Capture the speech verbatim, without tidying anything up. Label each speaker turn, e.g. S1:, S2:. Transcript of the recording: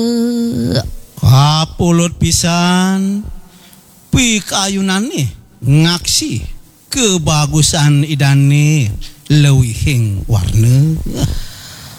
S1: Kapulut pisan pikayunan nih ngaksi kebagusan idane leuwihing warna.